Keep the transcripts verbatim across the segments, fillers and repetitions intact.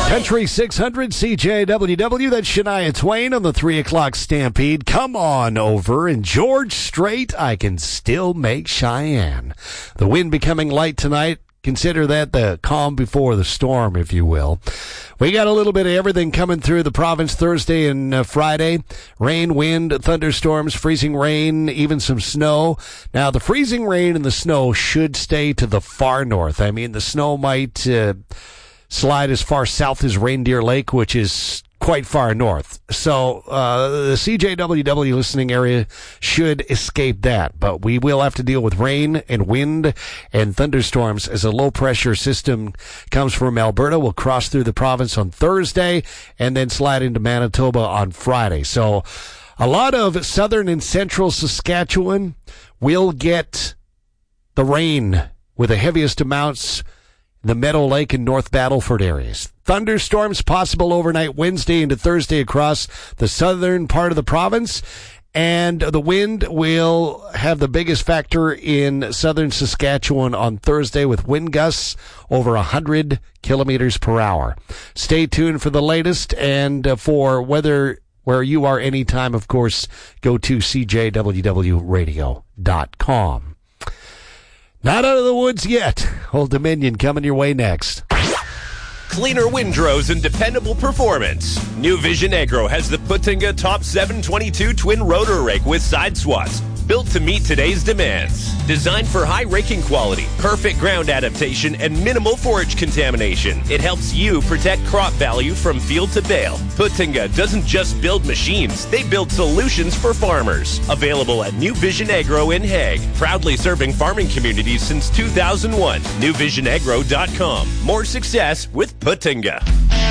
Country six hundred C J W W, that's Shania Twain on the three o'clock Stampede. Come on over. And George Strait, I Can Still Make Cheyenne. The wind becoming light tonight. Consider that the calm before the storm, if you will. We got a little bit of everything coming through the province Thursday and uh, Friday. Rain, wind, thunderstorms, freezing rain, even some snow. Now, the freezing rain and the snow should stay to the far north. I mean, the snow might uh, slide as far south as Reindeer Lake, which is quite far north. So uh, the C J W W listening area should escape that. But we will have to deal with rain and wind and thunderstorms as a low-pressure system comes from Alberta. Will cross through the province on Thursday and then slide into Manitoba on Friday. So a lot of southern and central Saskatchewan will get the rain with the heaviest amounts in the Meadow Lake and North Battleford areas. Thunderstorms possible overnight Wednesday into Thursday across the southern part of the province. And the wind will have the biggest factor in southern Saskatchewan on Thursday with wind gusts over one hundred kilometers per hour. Stay tuned for the latest, and uh, for weather where you are anytime, of course, go to C J W W radio dot com. Not out of the woods yet. Old Dominion coming your way next. Cleaner windrows and dependable performance. New Vision Agro has the Putinga Top seven twenty-two twin rotor rake with side swaths. Built to meet today's demands. Designed for high raking quality, perfect ground adaptation, and minimal forage contamination. It helps you protect crop value from field to bale. Putinga doesn't just build machines, they build solutions for farmers. Available at New Vision Agro in Hague. Proudly serving farming communities since two thousand one. new vision agro dot com. More success with Putinga.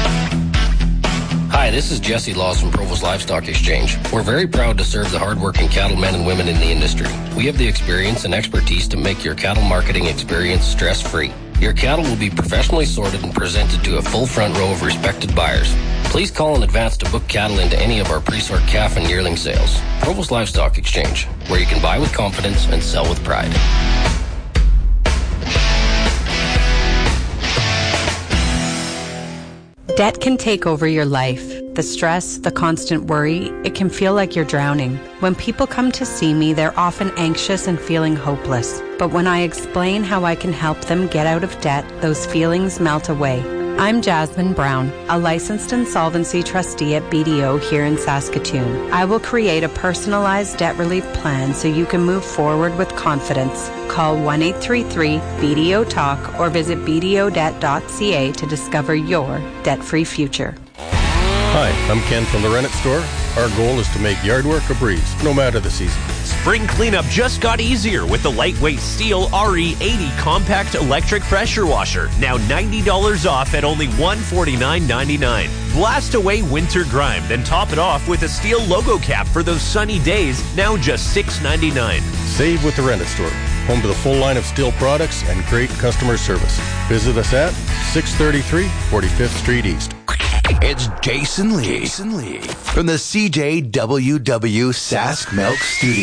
Hi, this is Jesse Laws from Provost Livestock Exchange. We're very proud to serve the hardworking cattlemen and women in the industry. We have the experience and expertise to make your cattle marketing experience stress-free. Your cattle will be professionally sorted and presented to a full front row of respected buyers. Please call in advance to book cattle into any of our pre-sort calf and yearling sales. Provost Livestock Exchange, where you can buy with confidence and sell with pride. Debt can take over your life. The stress, the constant worry, it can feel like you're drowning. When people come to see me, they're often anxious and feeling hopeless. But when I explain how I can help them get out of debt, those feelings melt away. I'm Jasmine Brown, a licensed insolvency trustee at B D O here in Saskatoon. I will create a personalized debt relief plan so you can move forward with confidence. Call one eight three three B D O talk or visit b d o debt dot c a to discover your debt-free future. Hi, I'm Ken from the Rennet Store. Our goal is to make yard work a breeze, no matter the season. Spring cleanup just got easier with the lightweight steel R E eighty compact electric pressure washer. Now ninety dollars off at only one hundred forty-nine ninety-nine. Blast away winter grime, then top it off with a steel logo cap for those sunny days, now just six ninety-nine. Save with the Rennet Store, home to the full line of steel products and great customer service. Visit us at six thirty-three forty-fifth Street East. It's Jason Lee. Jason Lee from the C J W W Sask Milk Studio.